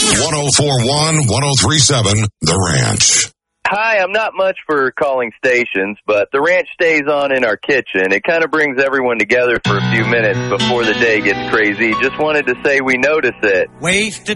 1041, 1037, The Ranch. Hi, I'm not much for calling stations, but the ranch stays on in our kitchen. It kind of brings everyone together for a few minutes before the day gets crazy. Just wanted to say we notice it. Wasted